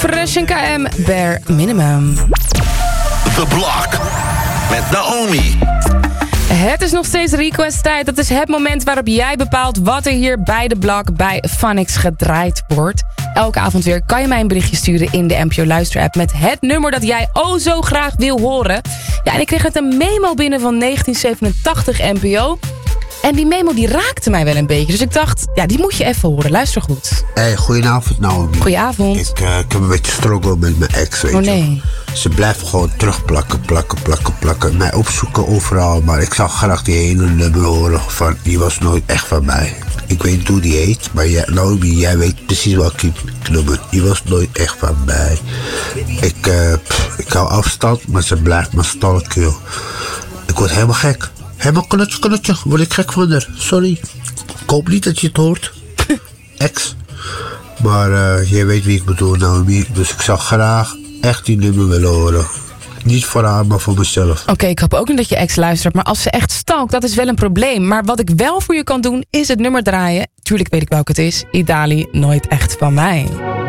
Fresh en KM, Bare Minimum. The Block met Naomi. Het is nog steeds request tijd. Dat is het moment waarop jij bepaalt wat er hier bij de Block bij Phonics gedraaid wordt. Elke avond weer kan je mij een berichtje sturen in de NPO Luisterapp met het nummer dat jij zo graag wil horen. Ja, en ik kreeg net een memo binnen van 1987 NPO. En die memo die raakte mij wel een beetje. Dus ik dacht, ja, die moet je even horen. Luister goed. Hey, goedenavond Naomi. Goedenavond. Ik heb een beetje struggle met mijn ex, weet je. Nee. Ze blijft gewoon terugplakken, plakken. Mij opzoeken overal. Maar ik zou graag die ene nummer horen van, die was nooit echt van mij. Ik weet niet hoe die heet, maar Naomi, jij weet precies welke nummer. Die was nooit echt van mij. Ik hou afstand, maar ze blijft me stalken. Ik word helemaal gek. Helemaal knutje, word ik gek van haar. Sorry. Ik hoop niet dat je het hoort. Ex. Maar jij weet wie ik bedoel, Naomi. Dus ik zou graag echt die nummer willen horen. Niet voor haar, maar voor mezelf. Oké, ik hoop ook niet dat je ex luistert. Maar als ze echt stalkt, dat is wel een probleem. Maar wat ik wel voor je kan doen, is het nummer draaien. Tuurlijk weet ik welke het is. Idali, nooit echt van mij.